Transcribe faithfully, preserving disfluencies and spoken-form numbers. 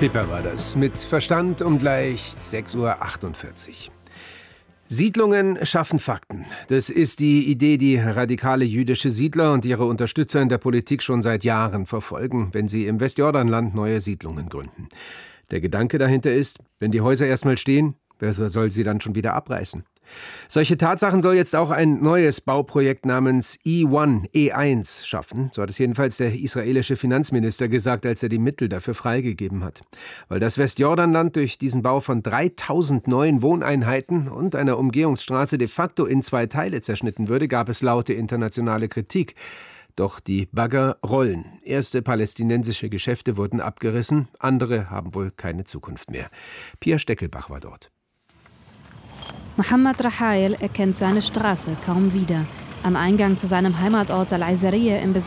Pippa war das, mit Verstand um gleich sechs Uhr achtundvierzig. Siedlungen schaffen Fakten. Das ist die Idee, die radikale jüdische Siedler und ihre Unterstützer in der Politik schon seit Jahren verfolgen, wenn sie im Westjordanland neue Siedlungen gründen. Der Gedanke dahinter ist, wenn die Häuser erstmal stehen, wer soll sie dann schon wieder abreißen? Solche Tatsachen soll jetzt auch ein neues Bauprojekt namens E eins, E eins schaffen. So hat es jedenfalls der israelische Finanzminister gesagt, als er die Mittel dafür freigegeben hat. Weil das Westjordanland durch diesen Bau von dreitausend neuen Wohneinheiten und einer Umgehungsstraße de facto in zwei Teile zerschnitten würde, gab es laute internationale Kritik. Doch die Bagger rollen. Erste palästinensische Geschäfte wurden abgerissen, andere haben wohl keine Zukunft mehr. Pia Steckelbach war dort. Mohammed Rahael erkennt seine Straße kaum wieder. Am Eingang zu seinem Heimatort Al-Aizarieh im